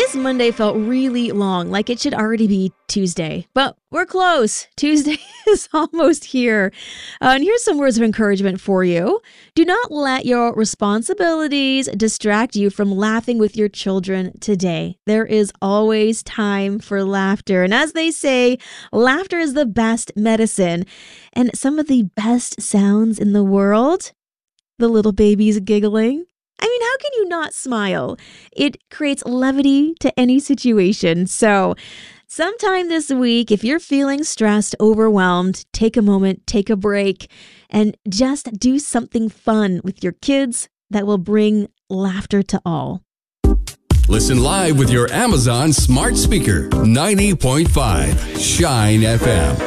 This Monday felt really long, like it should already be Tuesday, but we're close. Tuesday is almost here. And here's some words of encouragement for you. Do not let your responsibilities distract you from laughing with your children today. There is always time for laughter. And as they say, laughter is the best medicine. And some of the best sounds in the world, the little babies giggling. I mean, how can you not smile? It creates levity to any situation. So sometime this week, if you're feeling stressed, overwhelmed, take a moment, take a break, and just do something fun with your kids that will bring laughter to all. Listen live with your Amazon smart speaker, 90.5 Shine FM.